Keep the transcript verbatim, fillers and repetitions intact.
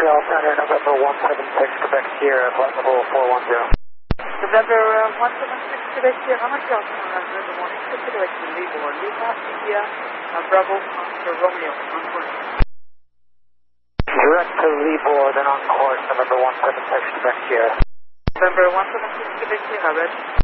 Montreal Center, November one seven six, Quebec Sierra, flight level four one zero. November uh, one seven six, Quebec Sierra, Montreal Center, November morning, Quebec Sierra, Lima, India, uh, Bravo, Oscar, Romeo, on course. Direct to Libor, then on course, November one seven six, Quebec Sierra. November one seven six, Quebec Sierra, ready.